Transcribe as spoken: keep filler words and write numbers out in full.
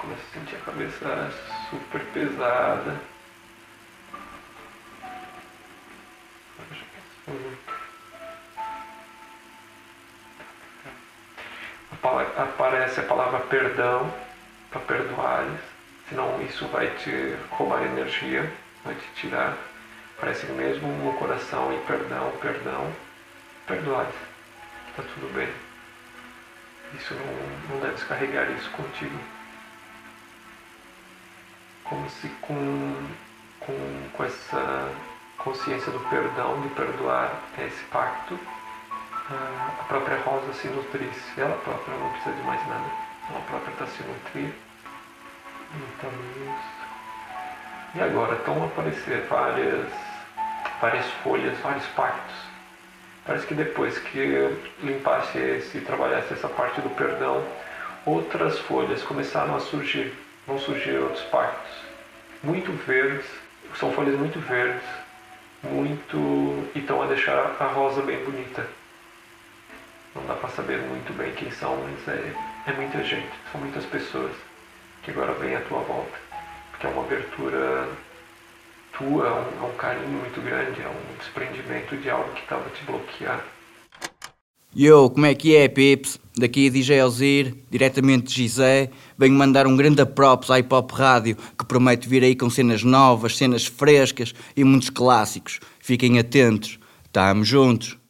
Começo a sentir a cabeça super pesada. Aparece a palavra perdão, para perdoar-lhes, senão isso vai te roubar energia, vai te tirar. Parece mesmo no coração e perdão, perdão, perdoar-lhes, está tudo bem. Isso não, não deve descarregar isso contigo. Como se com, com, com essa consciência do perdão, de perdoar esse pacto, a própria Rosa se nutrisse. Ela própria não precisa de mais nada. Ela própria está se nutrindo. Então, isso. E agora estão a aparecer várias, várias folhas, vários pactos. Parece que depois que limpasse esse, trabalhasse essa parte do perdão, outras folhas começaram a surgir. Vão surgir outros pactos. Muito verdes. São folhas muito verdes. Muito... E estão a deixar a rosa bem bonita. Não dá para saber muito bem quem são, mas é, é muita gente, são muitas pessoas que agora vêm à tua volta. Porque é uma abertura tua, é um, é um carinho muito grande, é um desprendimento de algo que estava a te bloquear. Yo, como é que é, Pips? Daqui é D J Ozir, diretamente de Gizé. Venho mandar um grande props à Hip Hop Rádio, que promete vir aí com cenas novas, cenas frescas e muitos clássicos. Fiquem atentos, tamo juntos.